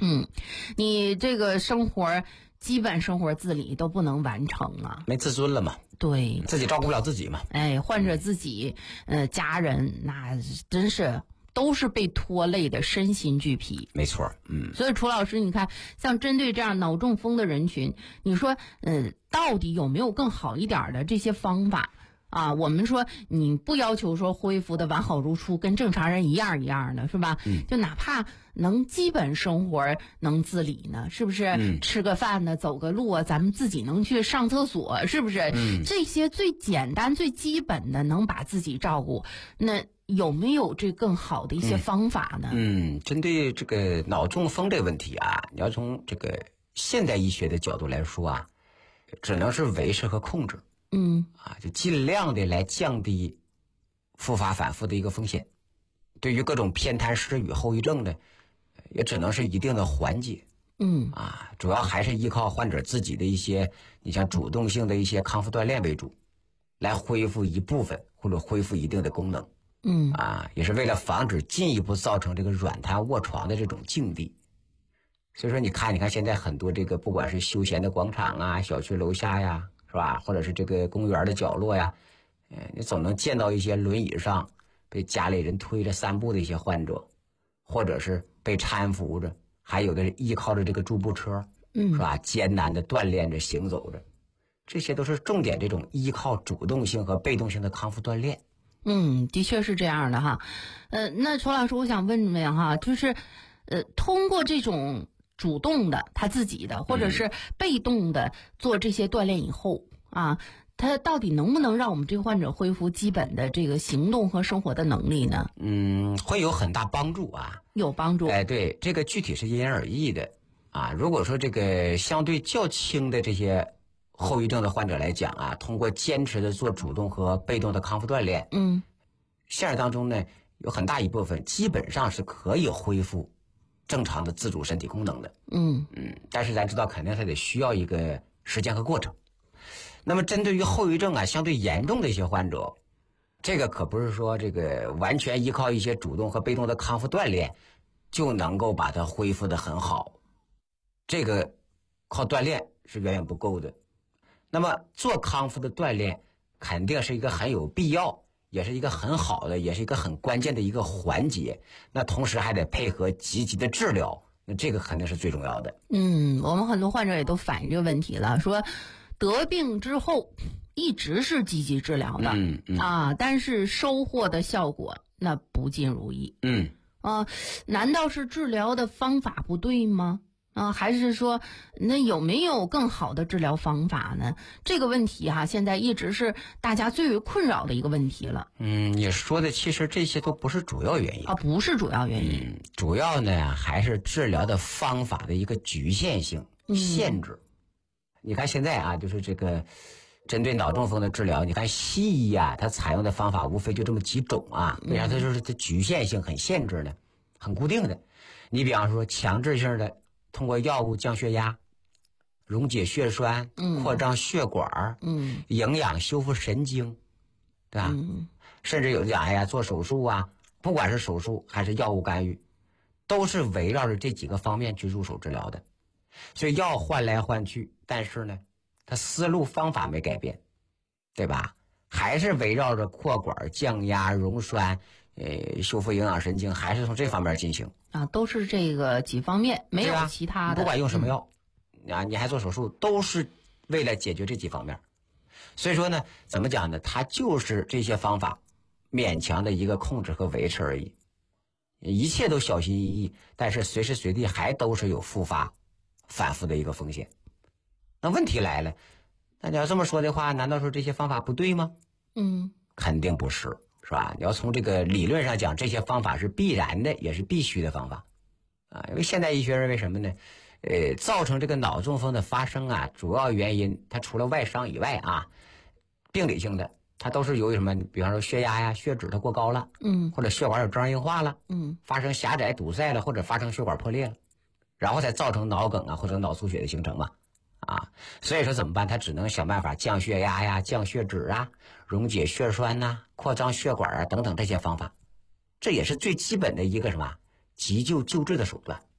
你这个基本生活自理都不能完成啊， 没自尊了嘛， 对， 自己照顾不了自己嘛。 患者自己家人那真是都是被拖累的身心俱疲。 没错， 所以楚老师，你看，像针对这样脑中风的人群，你说到底有没有更好一点的这些方法啊？我们说你不要求说恢复的完好如初，跟正常人一样一样的，是吧？就哪怕能基本生活能自理呢，是不是？吃个饭呢，走个路啊，咱们自己能去上厕所，是不是？这些最简单最基本的能把自己照顾，那有没有这更好的一些方法呢？ 针对这个脑中风这个问题啊，你要从这个现代医学的角度来说啊，只能是维持和控制。就尽量的来降低复发反复的一个风险。对于各种偏瘫失语后遗症呢，也只能是一定的缓解。主要还是依靠患者自己的一些，你像主动性的一些康复锻炼为主，来恢复一部分或者恢复一定的功能。也是为了防止进一步造成这个软瘫卧床的这种境地。所以说你看现在很多这个不管是休闲的广场啊、小区楼下呀，是吧？或者是这个公园的角落呀，你总能见到一些轮椅上被家里人推着散步的一些患者，或者是被搀扶着，还有的是依靠着这个助步车，是吧？艰难的锻炼着行走着，这些都是重点这种依靠主动性和被动性的康复锻炼。 的确是这样的哈。那楚老师，我想问问哈，就是通过这种主动的他自己的，或者是被动的做这些锻炼以后啊，他到底能不能让我们这个患者恢复基本的这个行动和生活的能力呢？ 会有很大帮助啊， 有帮助。 对，这个具体是因人而异的啊。如果说这个相对较轻的这些后遗症的患者来讲啊，通过坚持的做主动和被动的康复锻炼，现实当中呢，有很大一部分基本上是可以恢复正常的自主身体功能的。但是咱知道肯定它得需要一个时间和过程。那么针对于后遗症啊相对严重的一些患者，这个可不是说这个完全依靠一些主动和被动的康复锻炼就能够把它恢复得很好，这个靠锻炼是远远不够的。那么做康复的锻炼肯定是一个很有必要，也是一个很好的，也是一个很关键的一个环节。那同时还得配合积极的治疗，那这个肯定是最重要的。 我们很多患者也都反映这个问题了，说得病之后一直是积极治疗的，但是收获的效果那不尽如意。难道是治疗的方法不对吗？还是说那有没有更好的治疗方法呢？这个问题现在一直是大家最为困扰的一个问题了。 你说的其实这些都不是主要原因不是主要原因。 主要呢还是治疗的方法的一个局限性、限制。你看现在就是这个针对脑中风的治疗，你看西医它采用的方法无非就这么几种为啥它就是它局限性很限制呢？很固定的。你比方说强制性的通过药物降血压、溶解血栓、扩张血管、营养修复神经，对吧？甚至有的讲做手术不管是手术还是药物干预，都是围绕着这几个方面去入手治疗的。所以药换来换去，但是呢它思路方法没改变，对吧？还是围绕着扩管、降压、溶栓、修复营养神经，还是从这方面进行都是这个几方面，没有其他的。 不管用什么药你还做手术，都是为了解决这几方面。所以说呢，怎么讲呢？它就是这些方法勉强的一个控制和维持而已，一切都小心翼翼，但是随时随地还都是有复发反复的一个风险。那问题来了，那你要这么说的话，难道说这些方法不对吗？肯定不是，是吧？你要从这个理论上讲，这些方法是必然的，也是必须的方法因为现代医学认为什么呢？造成这个脑中风的发生主要原因它除了外伤以外病理性的它都是由于什么？比方说血压血脂它过高了，或者血管有粥样硬化了，发生狭窄堵塞了，或者发生血管破裂了，然后才造成脑梗或者脑出血的形成嘛。所以说怎么办？他只能想办法降血压降血脂溶解血栓扩张血管等等这些方法，这也是最基本的一个什么急救救治的手段。